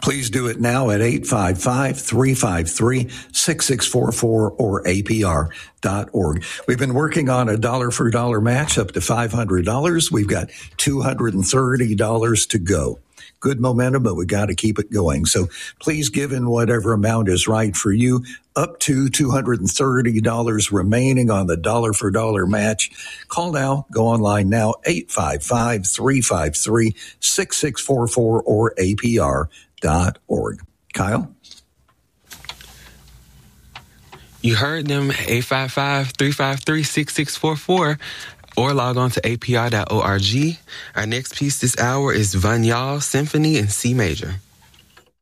Please do it now at 855-353-6644 or APR.org. We've been working on a dollar for dollar match up to $500. We've got $230 to go. Good momentum, but we got to keep it going. So please give in whatever amount is right for you. Up to $230 remaining on the dollar for dollar match. Call now. Go online now. 855-353-6644 or APR.org. Kyle? You heard them, 855-353-6644. Or log on to apr.org. Our next piece this hour is Vanyal Symphony in C major.